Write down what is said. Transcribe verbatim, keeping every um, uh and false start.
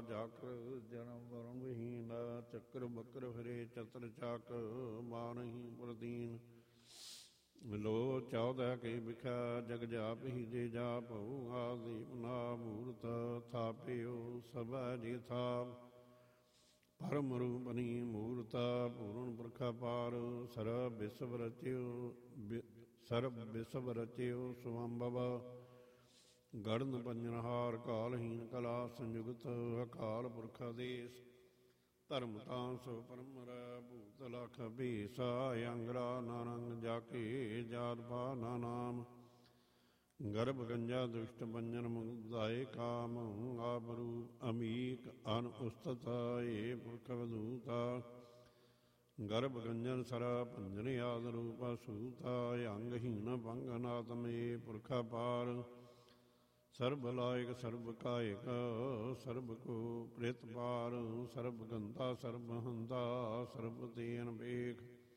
ਜਾਕਰ ਜਨਮ ਵਰਣ ਵਿਹੀਨ, ਚੱਕਰ ਬੱਕਰ ਫਿਰੇ ਚਤਰ ਚੱਕ, ਮਾਨਹੀ ਪ੍ਰਦੀਨ। ਲੋ ਚੌਦਹ ਕੇ ਬਿਖਾ ਜਗ ਜਾਪ ਹੀ ਜੇ ਜਾਪਉ, ਆਦਿ ਨਾ ਮੂਰਤ ਥਾਪਿਓ ਸਭਾ ਜੇ ਥਾਪ। ਪਰਮ ਰੂਪਨੀ ਮੂਰਤਾ ਪੂਰਨ ਪੁਰਖਾ ਪਾਰ, ਸਰਬ ਵਿਸ਼ਵ ਰਚਿਓ ਸਰਬ ਵਿਸ਼ਵ ਰਚਿਓ ਸੁਅੰਭਵ। ਗੜਨ ਪੰਜਨਹਾਰ ਕਾਲਹੀਨ ਕਲਾ ਸੰਯੁਗਤ, ਅਕਾਲ ਪੁਰਖ ਆਦੇਸ ਧਰਮ ਤਾਂ ਸੋ ਪਰਮ ਰਹਿ। ਭੂਤ ਲਖ ਭੀਸਾ ਅੰਗਰਾ ਨਾਨੰਗ ਜਾਕੇ, ਜਾਤ ਪਾ ਨਾ ਨਾਮ। ਗਰਭ ਗੰਜਾ ਦੁਸ਼ਟ ਭੰਜਨ ਮੁਦਾਏ ਕਾਮ, ਆਪ ਰੂਪ ਅਮੀਕ ਅਨ ਉਸਤਤ ਏ ਪੁਰਖ ਵਦੂਤਾ। ਗਰਭ ਗੰਜਨ ਸਰਾ ਭੰਜਨ ਆਦ ਰੂਪ ਸੂਤਾ, ਅੰਗਹੀਨ ਭੰਗ ਨਾਤਮ ਏ ਪੁਰਖਾ ਪਾਰ। ਸਰਬ ਲਾਇਕ ਸਰਬ ਕਾਇਕ ਸਰਬ ਕੋ ਪ੍ਰਿਤ ਪਾਰ, ਸਰਬ ਗੰਤਾ ਸਰਬ ਹੰਤਾ ਸਰਬ ਤੇਨ ਵੇਖ।